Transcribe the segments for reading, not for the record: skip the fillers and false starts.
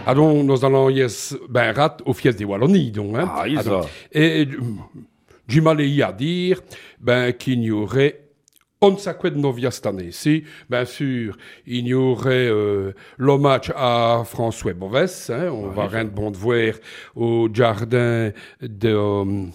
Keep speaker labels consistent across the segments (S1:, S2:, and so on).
S1: donc, nous allons ben rat au fies des Wallonie, donc. Hein.
S2: Ah, ça.
S1: Et du malais à dire ben, qu'il y aurait on sacré de Novia cette année-ci. Bien sûr, il y aurait l'hommage à François Boves. Hein, on va rien de bon de voir au jardin de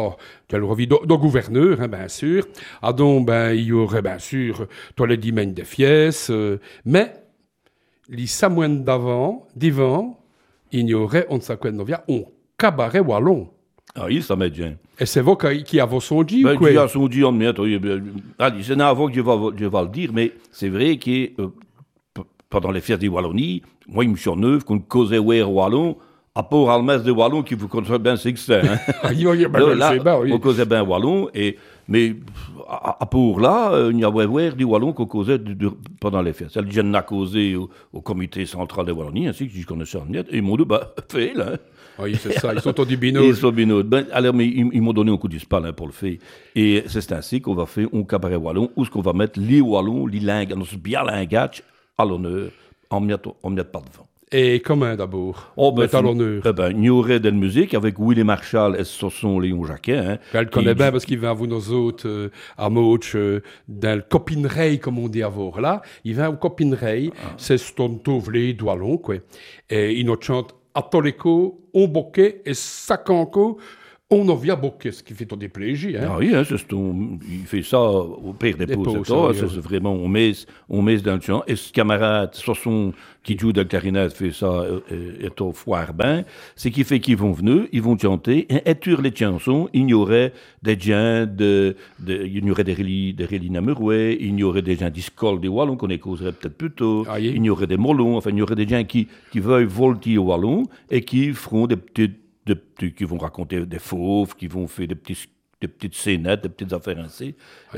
S1: gouverneur, hein, bien sûr. Ah donc, ben, il y aurait bien sûr tous les domaines de Fies. Mais, les Samoines d'Ivan, il y aurait on sacré de Novia, un cabaret wallon.
S2: Ah, ça m'est bien.
S1: Et c'est vous qui avez son dit
S2: Ben,
S1: ou quoi?
S2: qui a son dit en miette. Allez, c'est avant que je vais le dire, mais c'est vrai que pendant les fêtes de Wallonie, moi, il me suis neuf qu'on causait au Wallon, à part Almès de Wallon qui vous connaissez bien c'est que c'est. Hein. On causait bien Wallon, mais à part là, il y avait du Wallon qu'on causait pendant les fêtes. Celle n'a causé au comité central de Wallonie, ainsi que je connaissais en miette, et ils m'ont dit, bah, fais là.
S1: Oui, c'est ça, ils sont au binôme.
S2: Ils sont binôme. Ben, alors, mais ils m'ont donné un coup d'espal pour le faire. Et c'est ainsi qu'on va faire un cabaret wallon, où ce qu'on va mettre les wallons, les lingues, bien lingatch, à l'honneur, en mettre pas devant.
S1: Et comment d'abord?
S2: À l'honneur. Il y aurait de la musique avec Willy Marshall et Sosson Léon Jacquet. Hein,
S1: elle connaît bien parce qu'il vient à vous, nous autres, à Mauch, dans le copinerie, comme on dit à voir là. Il vient au copinerie, c'est Stontovlé, Doualon, quoi. Et il nous chante à Toleco, on bokeh et Sakanko, on en vient bokeh, ce qui fait ton déplégie. Hein.
S2: Ah oui, hein, il fait ça au pire des pauses. C'est vraiment, on met dans le chant. Et ce camarade, Sosson, qui joue de la clarinette, fait ça est au foire bain. C'est qui fait qu'ils vont venir, ils vont chanter, et sur les chansons, il y aurait des gens il y aurait des relis namurouais, il y aurait des gens d'Iscol des Wallons, qu'on causerait peut-être plus tôt, il y aurait des Molons, enfin, il y aurait des gens qui veulent voltiger au Wallon et qui feront qui vont raconter des fauves, qui vont faire des petites scénettes, des petites affaires ainsi,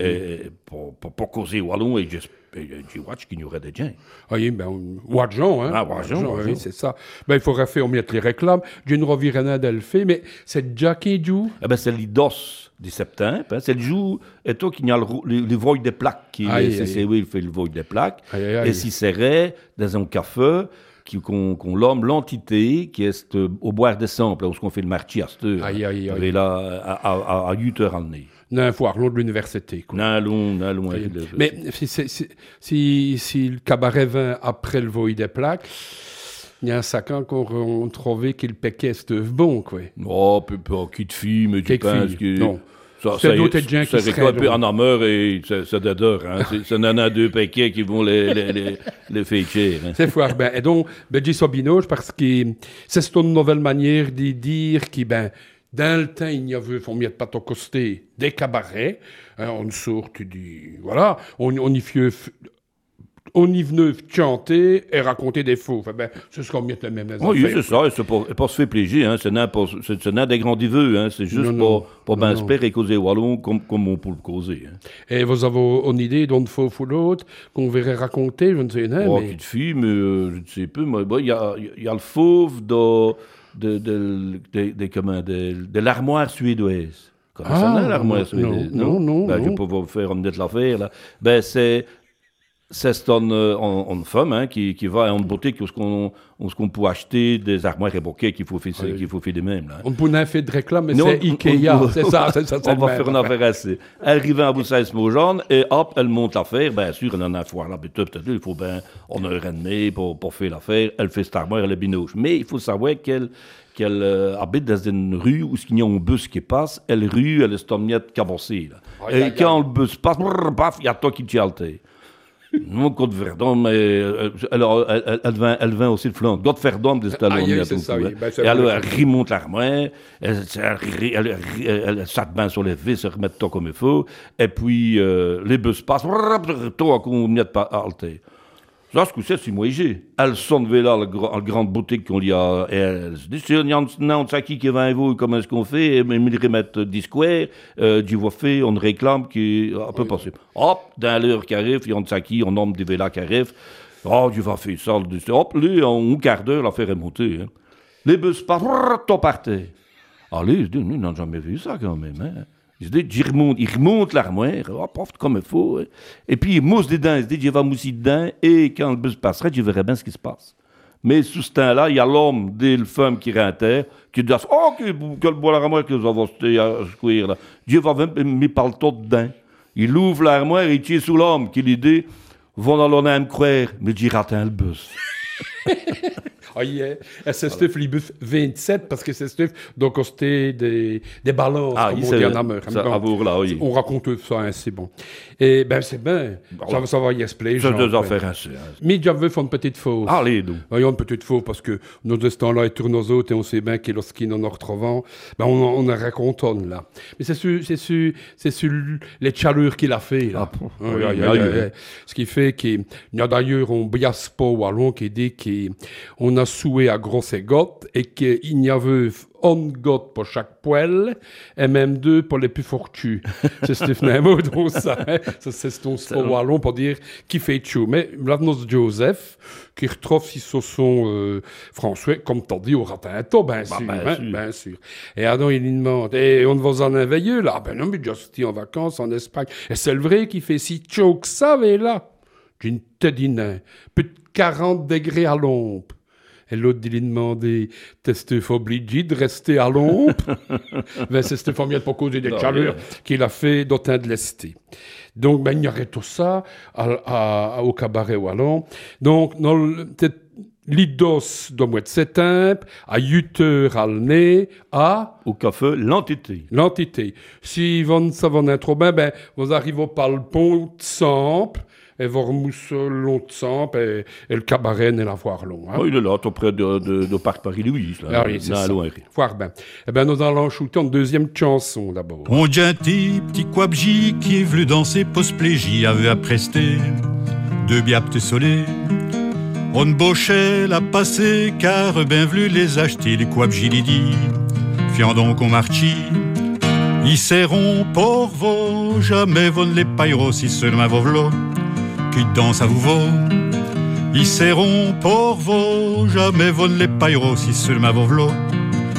S2: pour causer wallon et je watch qu'il y aurait des gens.
S1: Oui, ben, Wadjan, hein.
S2: Wadjan,
S1: oui, c'est ça. Ben, il faudrait faire, on mettre les réclames. J'ai une revirana d'Elfé, mais c'est Jackie Jou.
S2: Eh ben, c'est l'IDOS du septembre, hein. C'est le jour, et toi, qu'il y a le voile des plaques, il fait le voile des plaques, et si c'est dans un café, qu'on l'homme l'entité qui est au boire des samples où on fait le marché à cette heure là à 8 heures à l'année
S1: non foire long de l'université
S2: non
S1: mais si le cabaret vint après le voile des plaques il y a un sac qu'on trouvait qu'il péquait c'était bon quoi
S2: pas qui de fille mais tu penses que
S1: non c'est d'autres gens qui seraient...
S2: C'est un amour et c'est d'adore. Hein. C'est nana deux paquets qui vont les faire. Hein.
S1: C'est fort. Ben, et donc, je dis Binoche parce que c'est une nouvelle manière de dire que, ben, dans le temps, il y avait, on n'y a pas costé des cabarets. Hein, on sort, tu dis, voilà, on y venait chanter et raconter des faux. Enfin, ben, c'est ce qu'on met la même
S2: oui, c'est ça. C'est pour se faire plaisir. Hein. C'est n'un des grands diveux. Hein. C'est juste pour bien espérer causer wallon comme on peut le causer. Hein.
S1: Et vous avez une idée d'un faux ou l'autre qu'on verrait raconter, je ne sais pas.
S2: Oh, petite fille, mais je ne sais pas. Il y a le fauve de l'armoire suédoise. Comment ça, l'armoire suédoise?
S1: Non.
S2: Je peux vous faire une petite l'affaire, là. Ben, c'est une femme hein, qui va à une boutique où on peut acheter des armoires et bouquets qu'il faut faire de même. Là.
S1: On peut faire de réclame, mais c'est Ikea, c'est ça.
S2: On va faire une affaire assez. Elle arrive à Boussaïs-Maujan et hop, elle monte l'affaire. Bien sûr, elle en a un foire là, peut-être, il faut bien en heure et demie pour faire l'affaire. Elle fait cette armoire, elle est binoche. Mais il faut savoir qu'elle habite dans une rue où il y a un bus qui passe. Elle rue, elle est en miette cabossée. Et quand le bus passe, paf, il y a toi qui t'y altère. Non, Godverdon, mais elle vient aussi de Flandre. Godverdon, des talons. Et alors, elle remonte l'armoire, elle s'atteint sur les vis, elle remet tout comme il faut, et puis les bus passent, toi, qu'on n'y a pas halté. Ça, ce que c'est moi j'ai. Elle sonne là, la grande boutique qu'on y a, et elle se dit, il y a un qui va vous, comment est-ce qu'on fait, et ils remettent 10 squares, du voie fait, on réclame qui peut passer. Hop, dans l'heure qui arrive, il y a un qui, on nomme des vélas qui arrivent, tu vas faire ça, hop, lui, en un quart d'heure, l'affaire est montée. Hein. Les bus partent, tout partait. Allez, je dis, nous n'avons jamais vu ça quand même, hein. Je dis, il remonte l'armoire, hop, comme il faut. Et puis, il mousse dedans. Il se dit, je vais mousser dedans. Et quand le bus passerait, je verrai bien ce qui se passe. Mais sous ce temps-là, il y a l'homme et la femme qui rentrent, qui disent « Oh, que le bois l'armoire que nous avons à secourir là. » Dieu va me parler tout dedans. Il ouvre l'armoire et il tire sous l'homme, qui lui dit « Vont dans l'on croire, mais j'y ratin le bus. »
S1: Ah, yeah. Et c'est Steph Libus 27, parce que c'est Steph, donc c'était des balances, comme on dit en Amérique. On raconte ça, hein, c'est bon. Et ben c'est bien, ça va y expliquer.
S2: C'est deux affaires ainsi.
S1: Mais j'avais fait une petite fausse.
S2: Allez, nous.
S1: Il y a une petite fausse, parce que nous, de ce temps-là, et tous nos autres, et on sait bien que lorsqu'ils en retrouvent, ben on a raconté là. Mais c'est sur les chaleurs qu'il a fait, là. Ce qui fait qu'il y a d'ailleurs un Biaspo wallon qui dit qu'on a soué à grosses gottes et qu'il y avait une gotte pour chaque poêle et même 2 pour les plus fortus. C'est Stéphane mot donc ça. Hein? C'est ton wallon pour dire qui fait chaud. Mais là, nous Joseph, qui retrouve si ce sont François, comme t'as dit, au ratin-to, bien sûr. Et alors, il lui demande, et on va en un veilleux, là? Ben non, mais juste en vacances en Espagne. Et c'est le vrai qui fait si chaud que ça, mais là. J'ai te dit, plus de 40 degrés à l'ombre. Et l'autre, il lui demandait, t'es obligé de rester à l'ombre? Ben, c'est Stéphane bien pour causer des chaleurs qu'il a fait d'autant de l'Est. Donc, ben, il y aurait tout ça au cabaret wallon. Donc, l'idos de mois de septembre, à 8 heures à l'année,
S2: au café L'Entité.
S1: L'Entité. Si ça va être trop bien, ben, vous arrivez par le pont de Sample, et voir mousse long de Sample, et le cabaret et la foire long. Hein.
S2: Oh, il est là, tout près de Parc Paris-Louise.
S1: Ah oui, c'est ça. Foire ben. Eh ben, nous allons shooter une deuxième chanson, d'abord.
S3: On dit un petit quabji qui est venu danser post-plégie avait à prester 2 biaptes solés. On bochait la passée, car ben venu les acheter, les quabji lidi. Fiant donc on marchi. Ils serront pour vous, jamais vous ne les pailleront si seulement vous v'là. Qui danse à vous vaut. Ils serront pour vous, jamais vous ne les pailleront si seulement vous v'là.